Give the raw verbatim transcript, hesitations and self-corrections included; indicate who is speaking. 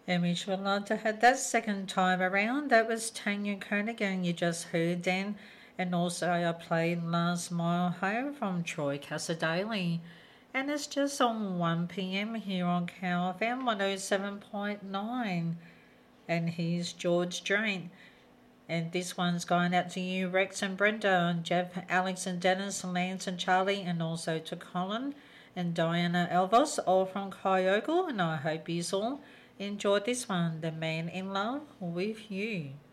Speaker 1: And we should like to have that second time around. That was Tanya Kernaghan you just heard then. And also I played Last Mile Home from Troy Cassadaly. And it's just on one p.m. here on Cow F M one oh seven point nine. And here's George Drain. And this one's going out to you, Rex and Brenda, and Jeff, Alex and Dennis, Lance and Charlie, and also to Colin and Diana Elvos, all from Kyogle. And I hope you all enjoyed this one, The Man in Love with You.